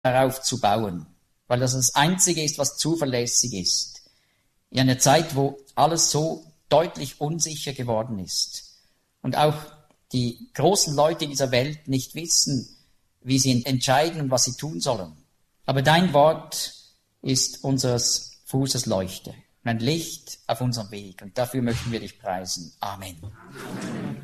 darauf zu bauen, weil das Einzige ist, was zuverlässig ist. In einer Zeit, wo alles so deutlich unsicher geworden ist und auch die großen Leute in dieser Welt nicht wissen, wie sie entscheiden und was sie tun sollen. Aber dein Wort ist unseres Fußes Leuchte und ein Licht auf unserem Weg. Und dafür möchten wir dich preisen. Amen.